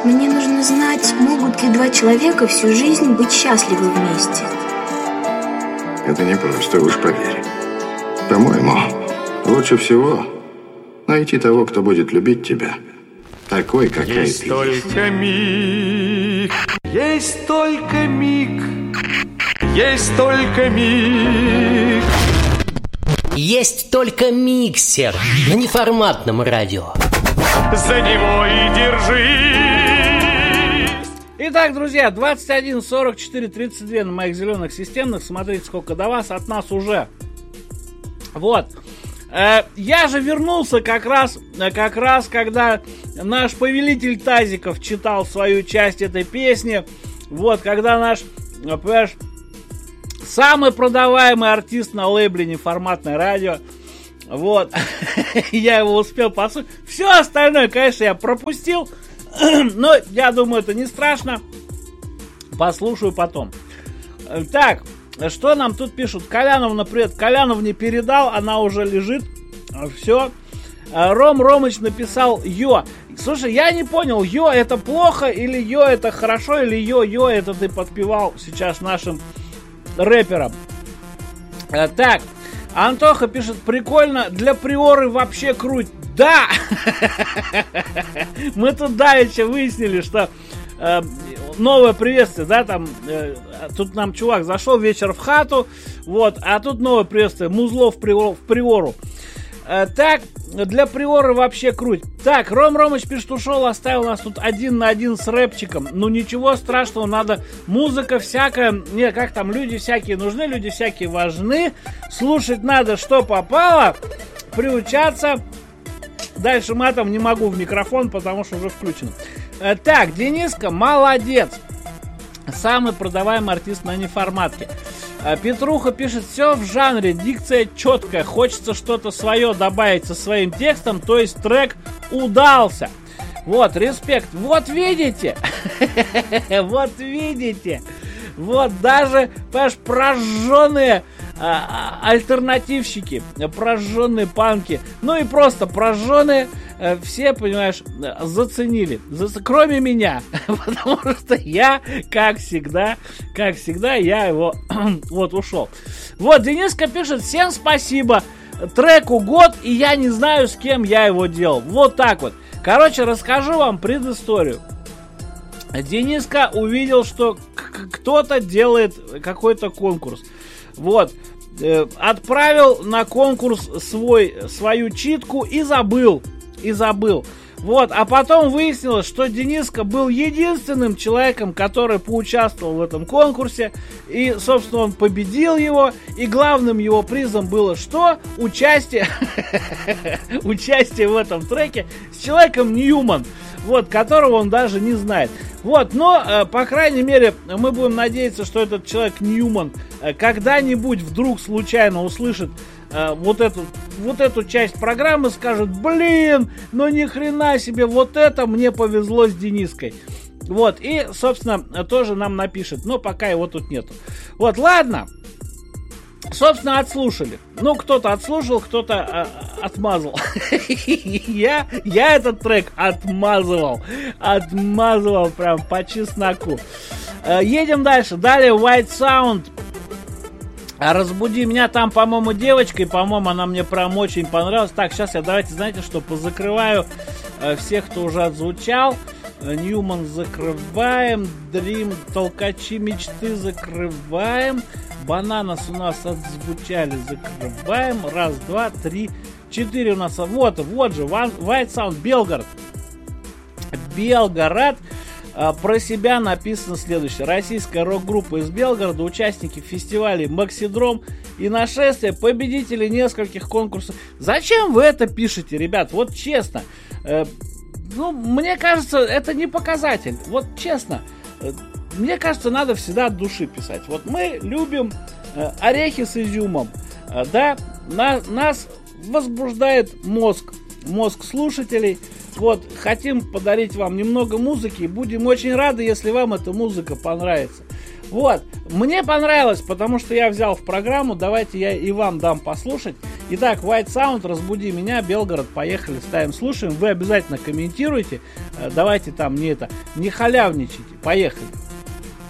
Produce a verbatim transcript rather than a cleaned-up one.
Мне нужно знать, могут ли два человека всю жизнь быть счастливы вместе. Это непросто, уж поверь. По-моему, лучше всего найти того, кто будет любить тебя такой, какая есть ты только миг, есть только миг, есть только миг. Есть только миксер на неформатном радио. За него и держись. Итак, друзья, двадцать один сорок четыре тридцать два на моих зеленых системных. Смотрите, сколько до вас, от нас уже. Вот. Э, я же вернулся как раз, как раз, когда наш повелитель тазиков читал свою часть этой песни. Вот, когда наш, понимаешь, самый продаваемый артист на лейбле неформатное радио. Вот. Я его успел послушать. Все остальное, конечно, я пропустил. Но я думаю, это не страшно. Послушаю потом. Так, что нам тут пишут? Коляновна, привет. Коляновне передал, она уже лежит. Все. Ром Ромыч написал йо. Слушай, я не понял, йо это плохо или йо это хорошо, или йо-йо это ты подпевал сейчас нашим рэперам. Так, Антоха пишет, прикольно, для приоры вообще круть. Да! Мы тут давеча выяснили, что э, новое приветствие, да, там, э, тут нам чувак зашел вечер в хату, вот, а тут новое приветствие, музло в, приор, в приору. Э, так, для приоры вообще круть. Так, Ром Ромыч пишет, ушел, оставил нас тут один на один с рэпчиком. Ну ничего страшного, надо, музыка всякая, не, как там, люди всякие нужны, люди всякие важны. Слушать надо, что попало, приучаться. Дальше матом не могу в микрофон, потому что уже включено. Э, так, Дениска, молодец. Самый продаваемый артист на неформатке. Э, Петруха пишет, все в жанре, дикция четкая. Хочется что-то свое добавить со своим текстом, то есть трек удался. Вот, респект. Вот видите? Вот видите? Вот даже, понимаешь, прожженные а, альтернативщики, прожженные панки, ну и просто прожженные, а, все, понимаешь, заценили. За, кроме меня. Потому что я, как всегда, как всегда, я его вот ушел. Вот, Дениска пишет, всем спасибо. Треку год, и я не знаю, с кем я его делал. Вот так вот. Короче, расскажу вам предысторию. Дениска увидел, что кто-то делает какой-то конкурс. Вот. Э, отправил на конкурс свой, свою читку и забыл. И забыл. Вот. А потом выяснилось, что Дениска был единственным человеком, который поучаствовал в этом конкурсе. И, собственно, он победил его. И главным его призом было что? Участие. Участие в этом треке с человеком Ньюман. Вот, которого он даже не знает. Вот, но, э, по крайней мере, мы будем надеяться, что этот человек Ньюман э, когда-нибудь вдруг случайно услышит э, вот, эту, вот эту часть программы, скажет, блин, ну ни хрена себе, вот это мне повезло с Дениской. Вот, и, собственно, тоже нам напишет, но пока его тут нету. Вот, ладно. Собственно, отслушали. Ну, кто-то отслушал, кто-то а, отмазал. я, я этот трек отмазывал. Отмазывал прям по чесноку. Э, едем дальше. Далее White Sound. Разбуди меня. Там, по-моему, девочка. И, по-моему, она мне прям очень понравилась. Так, сейчас я, давайте, знаете что, позакрываю э, всех, кто уже отзвучал. Ньюман закрываем. Дрим, толкачи мечты закрываем. Бананас у нас отзвучали, закрываем. Раз, два, три, четыре у нас. Вот, вот же, White Sound, Белгород. Белгород. А, про себя написано следующее. Российская рок-группа из Белгорода, участники фестивалей Максидром и Нашествие, победители нескольких конкурсов. Зачем вы это пишете, ребят? Вот честно. Э, ну, мне кажется, это не показатель. Вот честно. Мне кажется, надо всегда от души писать. Вот мы любим э, орехи с изюмом. Э, да, на, нас возбуждает мозг. Мозг слушателей. Вот, хотим подарить вам немного музыки. Будем очень рады, если вам эта музыка понравится. Вот, мне понравилось, потому что я взял в программу. Давайте я и вам дам послушать. Итак, White Sound, разбуди меня, Белгород, поехали, ставим, слушаем. Вы обязательно комментируйте. Давайте там не это, не халявничайте. Поехали.